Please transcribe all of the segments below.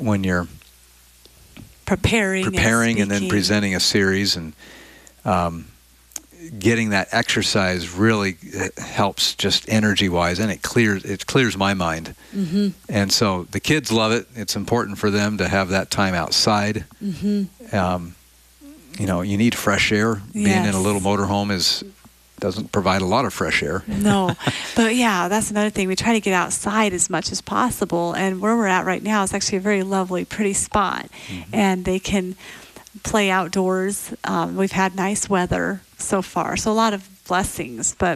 when you're preparing and then presenting a series, and getting that exercise really helps just energy-wise, and it clears my mind. Mm-hmm. And so the kids love it. It's important for them to have that time outside. Mm-hmm. You need fresh air. Yes. Being in a little motorhome doesn't provide a lot of fresh air. No, but yeah, that's another thing. We try to get outside as much as possible, and where we're at right now is actually a very lovely, pretty spot, Mm-hmm. and they can play outdoors. We've had nice weather so far, so a lot of blessings. But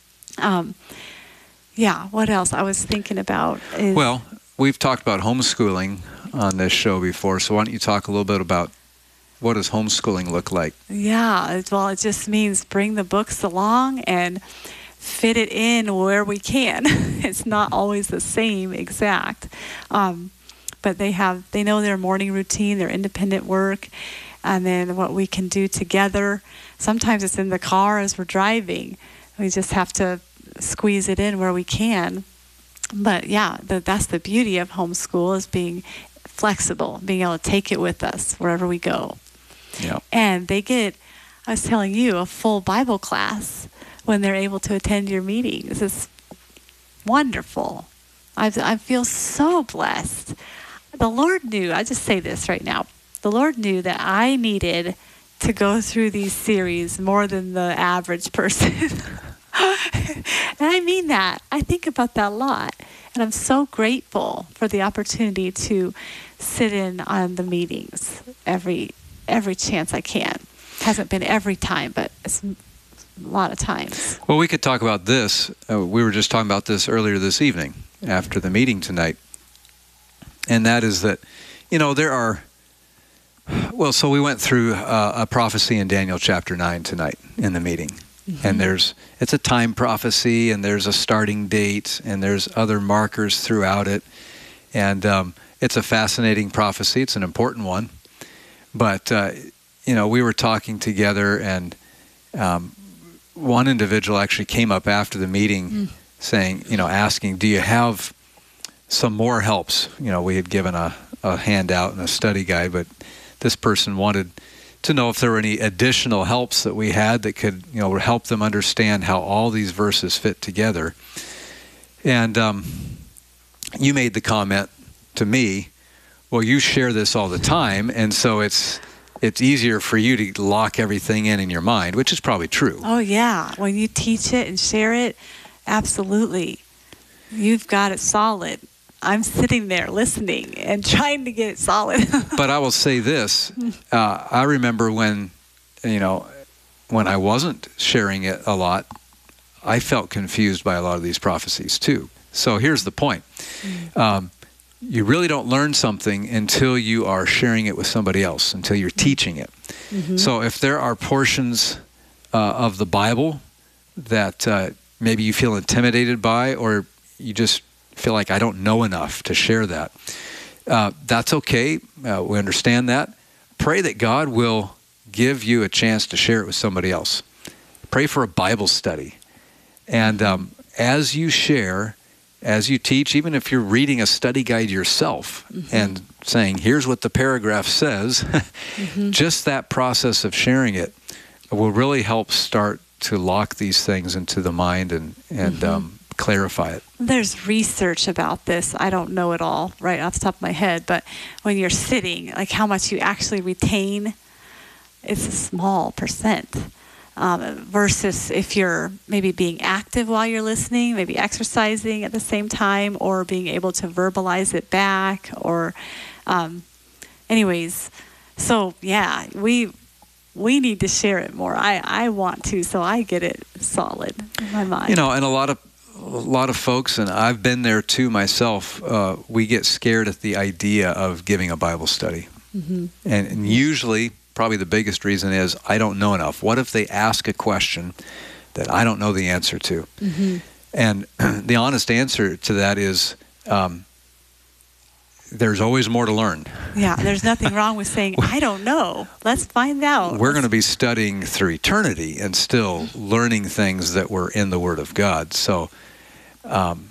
yeah, what else I was thinking about is... Well, we've talked about homeschooling on this show before, so why don't you talk a little bit about what does homeschooling look like? Yeah, well, it just means bring the books along and fit it in where we can. It's not always the same exact. But they know their morning routine, their independent work, and then what we can do together. Sometimes it's in the car as we're driving. We just have to squeeze it in where we can. But yeah, that's the beauty of homeschool, is being flexible, being able to take it with us wherever we go. Yeah. And they get, I was telling you, a full Bible class when they're able to attend your meetings. It's wonderful. I feel so blessed. The Lord knew, I just say this right now, the Lord knew that I needed to go through these series more than the average person. And I mean that. I think about that a lot. And I'm so grateful for the opportunity to sit in on the meetings every chance I can. Hasn't been every time, but it's a lot of times. Well, we could talk about this. We were just talking about this earlier this evening after the meeting tonight. And that is that, there are... Well, so we went through a prophecy in Daniel chapter 9 tonight in the meeting. Mm-hmm. And it's a time prophecy, and there's a starting date, and there's other markers throughout it. And it's a fascinating prophecy. It's an important one. But, we were talking together, and one individual actually came up after the meeting saying, asking, do you have some more helps? We had given a handout and a study guide, but this person wanted to know if there were any additional helps that we had that could, help them understand how all these verses fit together. And you made the comment to me, well, you share this all the time, and so it's easier for you to lock everything in your mind, which is probably true. Oh, yeah. When you teach it and share it, absolutely. You've got it solid. I'm sitting there listening and trying to get it solid. But I will say this. I remember when I wasn't sharing it a lot, I felt confused by a lot of these prophecies too. So here's the point. You really don't learn something until you are sharing it with somebody else, until you're teaching it. Mm-hmm. So if there are portions of the Bible that maybe you feel intimidated by, or you just feel like I don't know enough to share that, that's okay. We understand that. Pray that God will give you a chance to share it with somebody else. Pray for a Bible study. And as you share, as you teach, even if you're reading a study guide yourself and saying, here's what the paragraph says, just that process of sharing it will really help start to lock these things into the mind and clarify it. There's research about this. I don't know it all right off the top of my head, but when you're sitting, like how much you actually retain, it's a small percent. Versus if you're maybe being active while you're listening, maybe exercising at the same time, or being able to verbalize it back, or anyways. So yeah, we need to share it more. I want to, so I get it solid in my mind. And a lot of folks, and I've been there too myself, we get scared at the idea of giving a Bible study. And usually, probably the biggest reason is I don't know enough. What if they ask a question that I don't know the answer to? And the honest answer to that is there's always more to learn. Yeah, there's nothing wrong with saying, I don't know. Let's find out. We're going to be studying through eternity and still learning things that were in the Word of God. So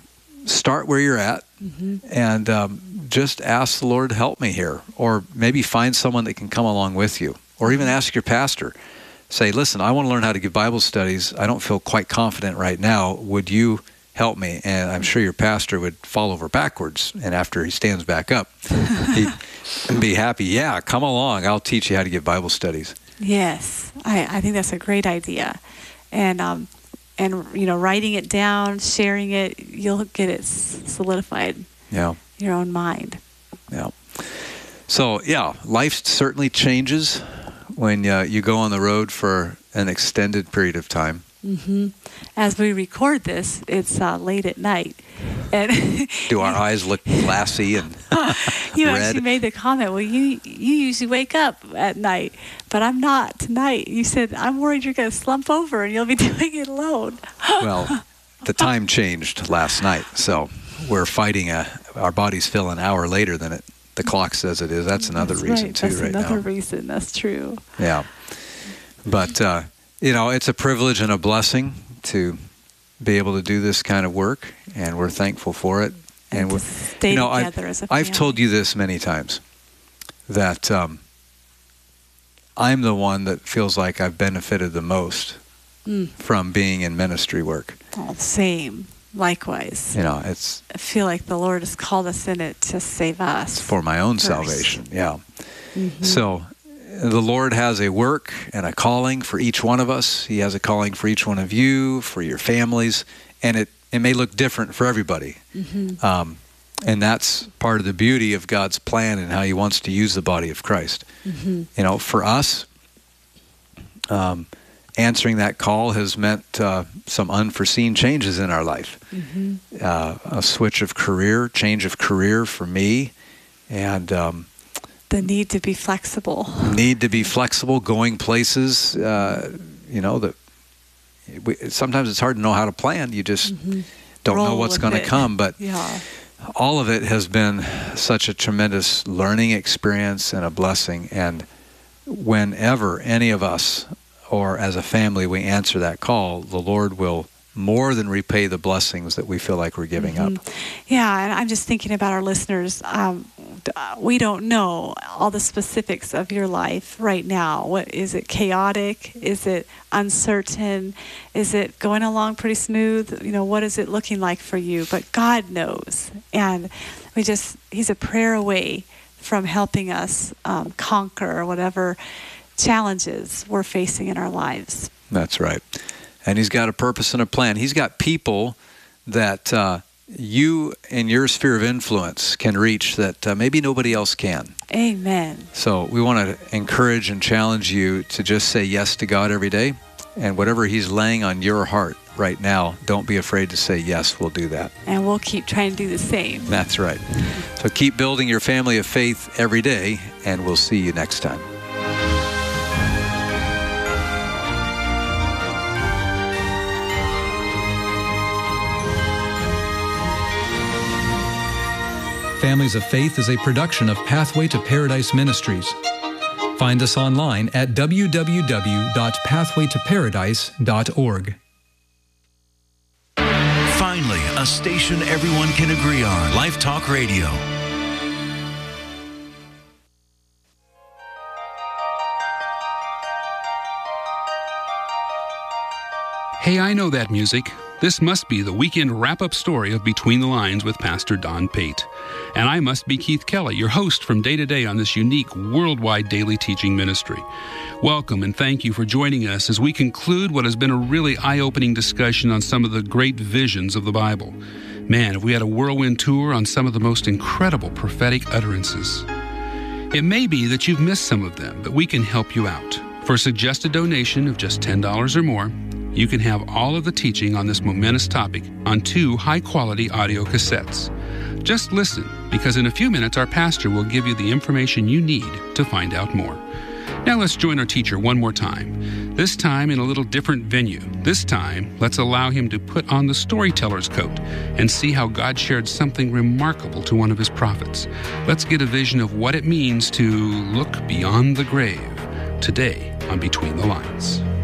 start where you're at and just ask the Lord to help me here. Or maybe find someone that can come along with you. Or even ask your pastor. Say, listen, I want to learn how to give Bible studies. I don't feel quite confident right now. Would you help me? And I'm sure your pastor would fall over backwards. And after he stands back up, he'd be happy. Yeah, come along. I'll teach you how to give Bible studies. Yes, I think that's a great idea. And writing it down, sharing it, you'll get it solidified. Yeah. Your own mind. Yeah. So, life certainly changes when you go on the road for an extended period of time. As we record this, it's late at night. And do our eyes look glassy and you red? Actually made the comment, well, you usually wake up at night, but I'm not tonight. You said, I'm worried you're going to slump over and you'll be doing it alone. Well, the time changed last night, so we're fighting our bodies feel an hour later than the clock says it is. That's another reason, too, right now. That's another reason. That's true. Yeah. But, it's a privilege and a blessing to be able to do this kind of work, and we're thankful for it. And to stay together as a family. I've told you this many times, that I'm the one that feels like I've benefited the most from being in ministry work. Oh, same. Likewise. I feel like the Lord has called us in it to save us. For my own salvation, yeah. So the Lord has a work and a calling for each one of us. He has a calling for each one of you, for your families, and it may look different for everybody. And that's part of the beauty of God's plan and how he wants to use the body of Christ. For us, answering that call has meant some unforeseen changes in our life. A switch of career, change of career for me, and the need to be flexible. Going places. Sometimes it's hard to know how to plan. You just don't know what's going to come. But all of it has been such a tremendous learning experience and a blessing. And whenever any of us, or as a family, we answer that call, the Lord will more than repay the blessings that we feel like we're giving up. Yeah, and I'm just thinking about our listeners. We don't know all the specifics of your life right now. What is it? Chaotic? Is it uncertain? Is it going along pretty smooth? What is it looking like for you? But God knows, and He's a prayer away from helping us conquer whatever challenges we're facing in our lives. That's right. And he's got a purpose and a plan. He's got people that you in your sphere of influence can reach that maybe nobody else can. Amen. So we want to encourage and challenge you to just say yes to God every day. And whatever he's laying on your heart right now, don't be afraid to say, yes, we'll do that. And we'll keep trying to do the same. That's right. So keep building your family of faith every day, and we'll see you next time. Families of Faith is a production of Pathway to Paradise Ministries. Find us online at www.pathwaytoparadise.org. Finally, a station everyone can agree on. Life Talk Radio. Hey, I know that music. This must be the weekend wrap-up story of Between the Lines with Pastor Don Pate. And I must be Keith Kelly, your host from day to day on this unique worldwide daily teaching ministry. Welcome and thank you for joining us as we conclude what has been a really eye-opening discussion on some of the great visions of the Bible. Man, have we had a whirlwind tour on some of the most incredible prophetic utterances. It may be that you've missed some of them, but we can help you out. For a suggested donation of just $10 or more, you can have all of the teaching on this momentous topic on 2 high-quality audio cassettes. Just listen, because in a few minutes our pastor will give you the information you need to find out more. Now let's join our teacher one more time, this time in a little different venue. This time, let's allow him to put on the storyteller's coat and see how God shared something remarkable to one of his prophets. Let's get a vision of what it means to look beyond the grave today on Between the Lines.